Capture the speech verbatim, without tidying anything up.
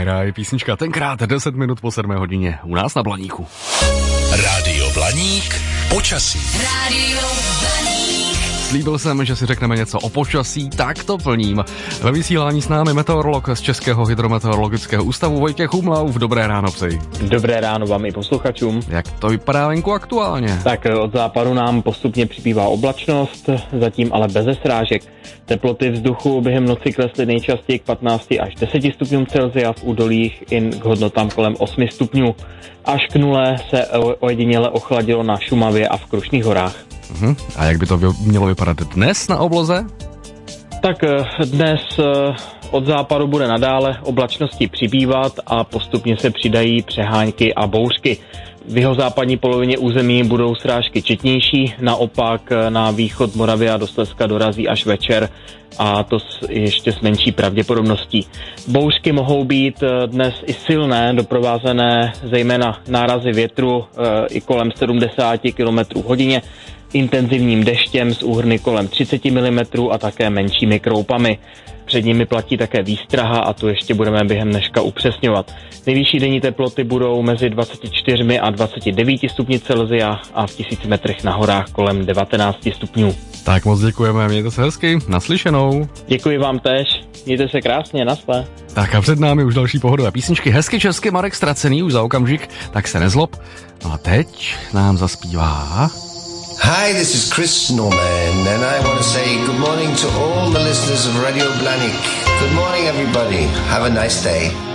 Miraj, písnička tenkrát deset minut po sedmé hodině u nás na Blaníku. Rádio Blaník, počasí. Rádio Blaník. Slíbil jsem, že si řekneme něco o počasí, tak to plním. Ve vysílání s námi meteorolog z Českého hydrometeorologického ústavu Vojtěch Umlauf. Dobré ráno, přeji. Dobré ráno vám i posluchačům. Jak to vypadá venku aktuálně? Tak od západu nám postupně přibývá oblačnost, zatím ale bez srážek. Teploty vzduchu během noci klesly nejčastěji k patnácti až deseti stupňům Celsia, v údolích i k hodnotám kolem osmi stupňů. Až k nule se ojediněle ochladilo na Šumavě a v Krušných horách. Uhum. A jak by to mělo vypadat dnes na obloze? Tak dnes od západu bude nadále oblačnosti přibývat a postupně se přidají přehánky a bouřky. V jihozápadní polovině území budou srážky četnější, naopak na východ Moravy a do Slezska dorazí až večer a to ještě s menší pravděpodobností. Bouřky mohou být dnes i silné, doprovázené zejména nárazy větru i kolem sedmdesát kilometrů hodině, intenzivním deštěm z úhrny kolem třicet milimetrů a také menšími kroupami. Před nimi platí také výstraha a tu ještě budeme během dneška upřesňovat. Nejvyšší denní teploty budou mezi dvaceti čtyřmi a dvaceti devíti stupni Celsia a v tisíci metrech na horách kolem devatenácti stupňů. Tak moc děkujeme, mějte se hezky, naslyšenou. Děkuji vám též, mějte se krásně, naschle. Tak a před námi už další pohodové písničky, hezky česky Marek Ztracený už za okamžik, tak se nezlob. No a teď nám zaspívá... Hi, this is Chris Norman, and I want to say good morning to all the listeners of Radio Blaník. Good morning, everybody. Have a nice day.